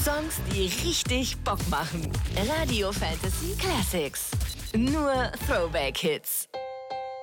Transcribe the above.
Songs, die richtig Bock machen. Radio Fantasy Classics. Nur Throwback-Hits.